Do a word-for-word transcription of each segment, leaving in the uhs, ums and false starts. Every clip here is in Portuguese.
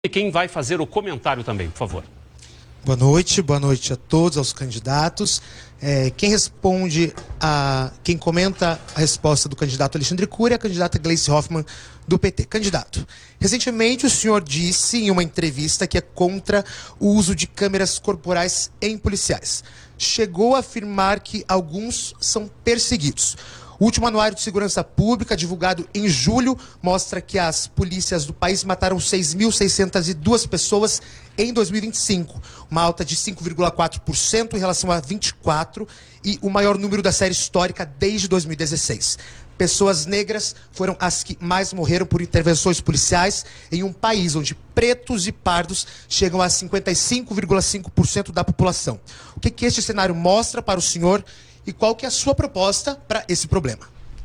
E quem vai fazer o comentário também, por favor. Boa noite, boa noite a todos, aos candidatos. É, quem responde, a, quem comenta a resposta do candidato Alexandre Cury é a candidata Gleice Hoffmann, do P T. Candidato, recentemente o senhor disse em uma entrevista que é contra o uso de câmeras corporais em policiais. Chegou a afirmar que alguns são perseguidos. O último Anuário de Segurança Pública, divulgado em julho, mostra que as polícias do país mataram seis mil seiscentas e duas pessoas em dois mil e vinte e cinco, uma alta de cinco vírgula quatro por cento em relação a vinte e quatro e o maior número da série histórica desde dois mil e dezesseis. Pessoas negras foram as que mais morreram por intervenções policiais em um país onde pretos e pardos chegam a cinquenta e cinco vírgula cinco por cento da população. O que, que este cenário mostra para o senhor e qual que é a sua proposta para esse problema?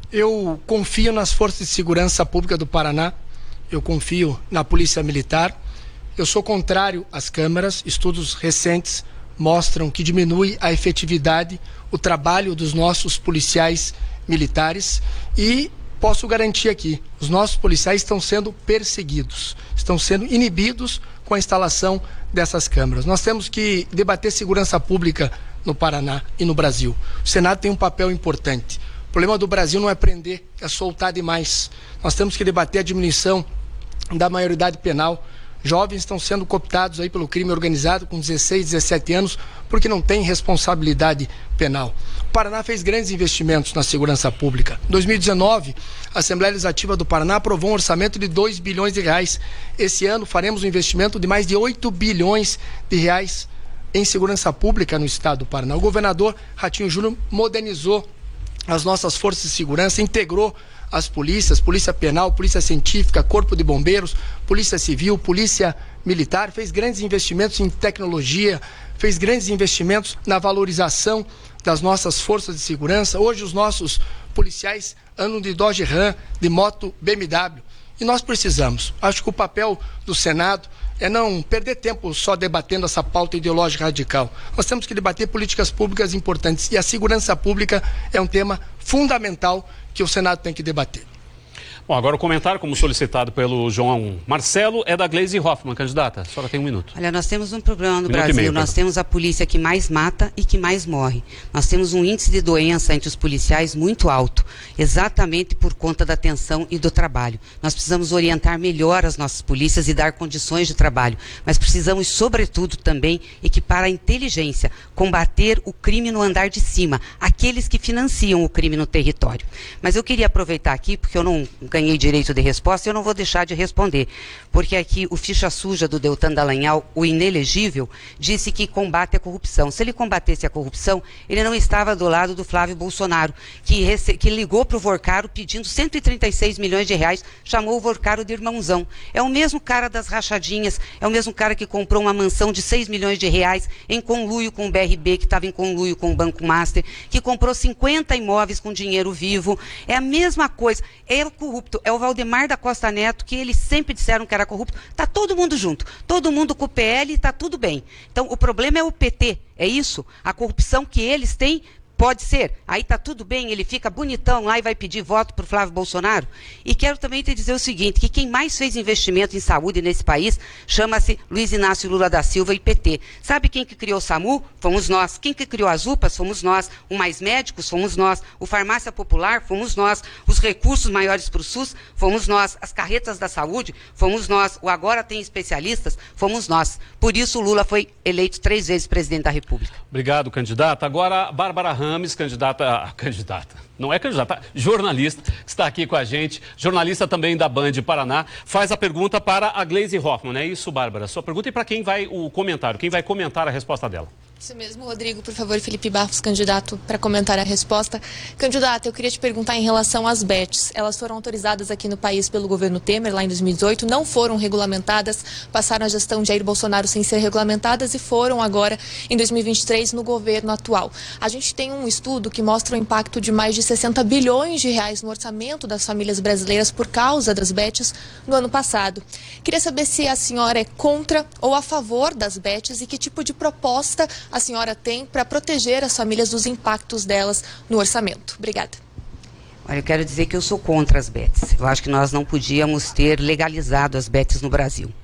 Eu confio nas forças de segurança pública do Paraná, eu confio na Polícia Militar, eu sou contrário às câmeras. Estudos recentes mostram que diminui a efetividade, o trabalho dos nossos policiais militares e posso garantir aqui, os nossos policiais estão sendo perseguidos, estão sendo inibidos com a instalação dessas câmeras. Nós temos que debater segurança pública no Paraná e no Brasil. O Senado tem um papel importante. O problema do Brasil não é prender, é soltar demais. Nós temos que debater a diminuição da maioridade penal. Jovens estão sendo cooptados aí pelo crime organizado com dezesseis, dezessete anos porque não tem responsabilidade penal. O Paraná fez grandes investimentos na segurança pública. Em dois mil e dezenove, a Assembleia Legislativa do Paraná aprovou um orçamento de dois bilhões de reais. Esse ano faremos um investimento de mais de oito bilhões de reais em segurança pública no estado do Paraná. O governador Ratinho Júnior modernizou as nossas forças de segurança, integrou as polícias, Polícia Penal, Polícia Científica, Corpo de Bombeiros, Polícia Civil, Polícia Militar, fez grandes investimentos em tecnologia, fez grandes investimentos na valorização das nossas forças de segurança. Hoje os nossos policiais andam de Dodge Ram, de moto B M W. E nós precisamos, acho que o papel do Senado é não perder tempo só debatendo essa pauta ideológica radical. Nós temos que debater políticas públicas importantes e a segurança pública é um tema fundamental que o Senado tem que debater. Bom, agora o comentário, como solicitado pelo João Marcelo, é da Gleice Hoffmann, candidata. A senhora tem um minuto. Olha, nós temos um problema no Minuto e Brasil. meio, Nós perdão. temos a polícia que mais mata e que mais morre. Nós temos um índice de doença entre os policiais muito alto, exatamente por conta da tensão e do trabalho. Nós precisamos orientar melhor as nossas polícias e dar condições de trabalho, mas precisamos, sobretudo, também equipar a inteligência, combater o crime no andar de cima, aqueles que financiam o crime no território. Mas eu queria aproveitar aqui, porque eu não ganhei direito de resposta, eu não vou deixar de responder, porque aqui o ficha suja do Deltan Dallagnol, o inelegível, disse que combate a corrupção. Se ele combatesse a corrupção, ele não estava do lado do Flávio Bolsonaro, que, rece... que ligou para o Vorcaro pedindo cento e trinta e seis milhões de reais, chamou o Vorcaro de irmãozão. É o mesmo cara das rachadinhas, é o mesmo cara que comprou uma mansão de seis milhões de reais em conluio com o B R B, que estava em conluio com o Banco Master, que comprou cinquenta imóveis com dinheiro vivo. É a mesma coisa, é o corrupto, é o Valdemar da Costa Neto, que eles sempre disseram que era corrupto. Está todo mundo junto, todo mundo com o P L e está tudo bem. Então o problema é o P T, é isso? A corrupção que eles têm. Pode ser, aí tá tudo bem, ele fica bonitão lá e vai pedir voto para o Flávio Bolsonaro. E quero também te dizer o seguinte, que quem mais fez investimento em saúde nesse país chama-se Luiz Inácio Lula da Silva e P T. Sabe quem que criou o SAMU? Fomos nós. Quem que criou as U P As? Fomos nós. O Mais Médicos? Fomos nós. O Farmácia Popular? Fomos nós. Os recursos maiores para o SUS? Fomos nós. As carretas da saúde? Fomos nós. O Agora Tem Especialistas? Fomos nós. Por isso o Lula foi eleito três vezes presidente da República. Obrigado, candidata. Agora, Bárbara Rames, candidata, candidata, não é candidata, jornalista, que está aqui com a gente, jornalista também da Band Paraná, faz a pergunta para a Gleice Hoffmann, é isso, Bárbara? Sua pergunta e para quem vai o comentário, quem vai comentar a resposta dela? Isso mesmo, Rodrigo. Por favor, Felipe Barros, candidato, para comentar a resposta. Candidata, eu queria te perguntar em relação às bets. Elas foram autorizadas aqui no país pelo governo Temer, lá em dois mil e dezoito, não foram regulamentadas, passaram a gestão de Jair Bolsonaro sem ser regulamentadas e foram agora, em dois mil e vinte e três, no governo atual. A gente tem um estudo que mostra o impacto de mais de sessenta bilhões de reais no orçamento das famílias brasileiras por causa das bets no ano passado. Queria saber se a senhora é contra ou a favor das bets e que tipo de proposta a senhora tem para proteger as famílias dos impactos delas no orçamento. Obrigada. Olha, eu quero dizer que eu sou contra as bets. Eu acho que nós não podíamos ter legalizado as bets no Brasil.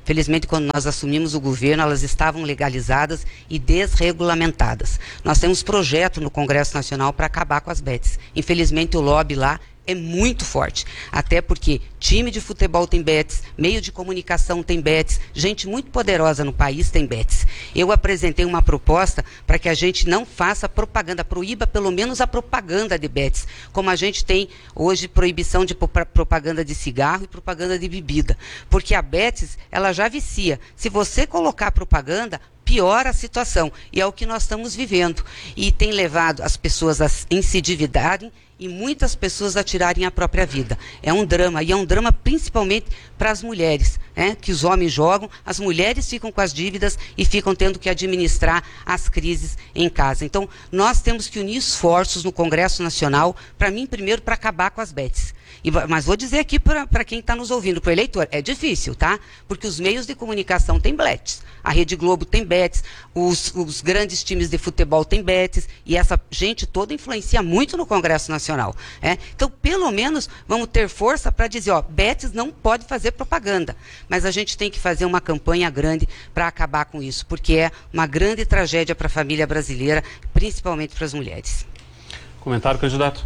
Felizmente, quando nós assumimos o governo, elas estavam legalizadas e desregulamentadas. Nós temos projeto no Congresso Nacional para acabar com as bets. Infelizmente, o lobby lá é muito forte, até porque time de futebol tem bets, meio de comunicação tem bets, gente muito poderosa no país tem bets. Eu apresentei uma proposta para que a gente não faça propaganda, proíba pelo menos a propaganda de bets, como a gente tem hoje proibição de propaganda de cigarro e propaganda de bebida, porque a bets, ela já vicia. Se você colocar propaganda, piora a situação, e é o que nós estamos vivendo, e tem levado as pessoas a se endividarem e muitas pessoas a tirarem a própria vida. É um drama, e é um drama principalmente para as mulheres, né? Que os homens jogam, as mulheres ficam com as dívidas e ficam tendo que administrar as crises em casa. Então, nós temos que unir esforços no Congresso Nacional, para mim, primeiro, para acabar com as bets. E, mas vou dizer aqui para quem está nos ouvindo, para o eleitor, é difícil, tá? Porque os meios de comunicação têm bets, a Rede Globo tem bets, os, os grandes times de futebol têm bets, e essa gente toda influencia muito no Congresso Nacional. É? Então, pelo menos, vamos ter força para dizer, ó, bets não pode fazer propaganda, mas a gente tem que fazer uma campanha grande para acabar com isso, porque é uma grande tragédia para a família brasileira, principalmente para as mulheres. Comentário, candidato.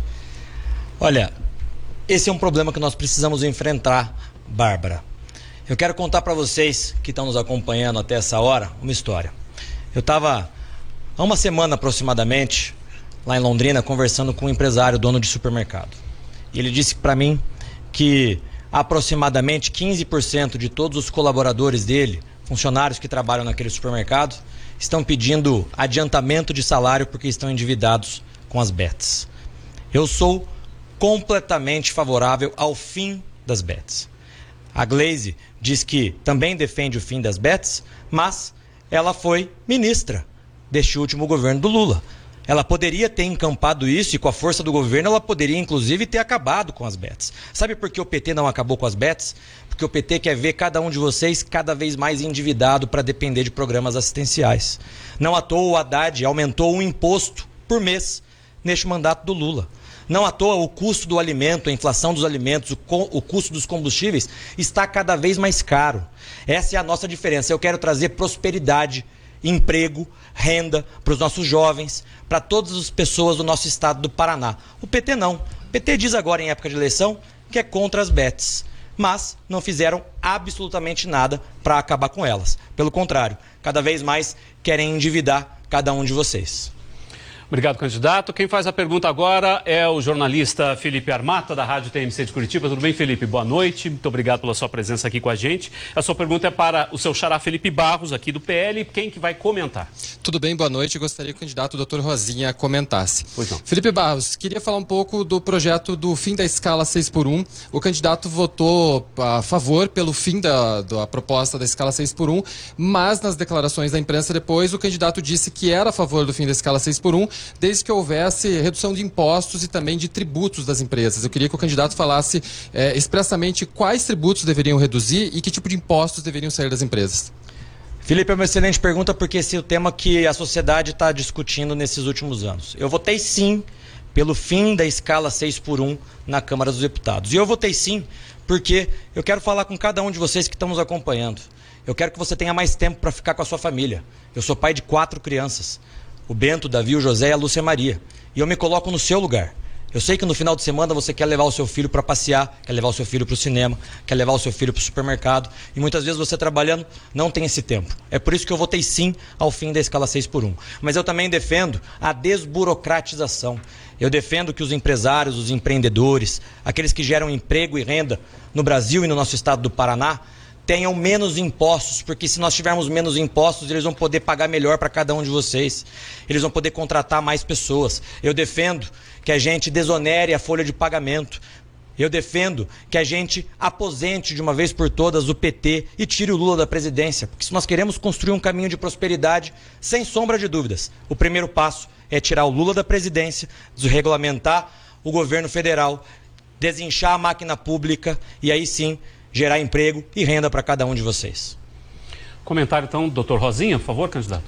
Olha, esse é um problema que nós precisamos enfrentar, Bárbara. Eu quero contar para vocês que estão nos acompanhando até essa hora uma história. Eu estava há uma semana aproximadamente lá em Londrina conversando com um empresário, dono de supermercado. E ele disse para mim que aproximadamente quinze por cento de todos os colaboradores dele, funcionários que trabalham naquele supermercado, estão pedindo adiantamento de salário porque estão endividados com as bets. Eu sou completamente favorável ao fim das bets. A Gleisi diz que também defende o fim das bets, mas ela foi ministra deste último governo do Lula. Ela poderia ter encampado isso e com a força do governo ela poderia inclusive ter acabado com as bets. Sabe por que o P T não acabou com as bets? Porque o P T quer ver cada um de vocês cada vez mais endividado para depender de programas assistenciais. Não à toa o Haddad aumentou um imposto por mês neste mandato do Lula. Não à toa o custo do alimento, a inflação dos alimentos, o, co- o custo dos combustíveis está cada vez mais caro. Essa é a nossa diferença. Eu quero trazer prosperidade, emprego, renda para os nossos jovens, para todas as pessoas do nosso estado do Paraná. O P T não. O P T diz agora em época de eleição que é contra as bets, mas não fizeram absolutamente nada para acabar com elas. Pelo contrário, cada vez mais querem endividar cada um de vocês. Obrigado, candidato. Quem faz a pergunta agora é o jornalista Felipe Armata, da Rádio T M C de Curitiba. Tudo bem, Felipe? Boa noite. Muito obrigado pela sua presença aqui com a gente. A sua pergunta é para o seu xará Felipe Barros, aqui do P L. Quem que vai comentar? Tudo bem, boa noite. Eu gostaria que o candidato doutor Rosinha comentasse. Pois não. Felipe Barros, queria falar um pouco do projeto do fim da escala seis por um. O candidato votou a favor pelo fim da, da proposta da escala seis por um, mas nas declarações da imprensa depois, o candidato disse que era a favor do fim da escala seis por um, desde que houvesse redução de impostos e também de tributos das empresas. Eu queria que o candidato falasse é, expressamente quais tributos deveriam reduzir e que tipo de impostos deveriam sair das empresas. Felipe, é uma excelente pergunta porque esse é o tema que a sociedade está discutindo nesses últimos anos. Eu votei sim pelo fim da escala seis por um na Câmara dos Deputados. E eu votei sim porque eu quero falar com cada um de vocês que estão nos acompanhando. Eu quero que você tenha mais tempo para ficar com a sua família. Eu sou pai de quatro crianças. O Bento, o Davi, o José e a Lúcia Maria. E eu me coloco no seu lugar. Eu sei que no final de semana você quer levar o seu filho para passear, quer levar o seu filho para o cinema, quer levar o seu filho para o supermercado. E muitas vezes você trabalhando não tem esse tempo. É por isso que eu votei sim ao fim da escala seis por um. Mas eu também defendo a desburocratização. Eu defendo que os empresários, os empreendedores, aqueles que geram emprego e renda no Brasil e no nosso estado do Paraná, tenham menos impostos, porque se nós tivermos menos impostos, eles vão poder pagar melhor para cada um de vocês. Eles vão poder contratar mais pessoas. Eu defendo que a gente desonere a folha de pagamento. Eu defendo que a gente aposente de uma vez por todas o P T e tire o Lula da presidência, porque se nós queremos construir um caminho de prosperidade, sem sombra de dúvidas, o primeiro passo é tirar o Lula da presidência, desregulamentar o governo federal, desinchar a máquina pública e aí sim gerar emprego e renda para cada um de vocês. Comentário então, doutor Rosinha, por favor, candidato.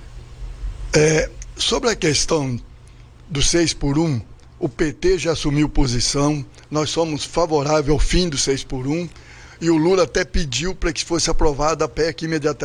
É, sobre a questão do seis por um, o P T já assumiu posição, nós somos favoráveis ao fim do seis por um. e o Lula até pediu para que fosse aprovada a P E C imediatamente.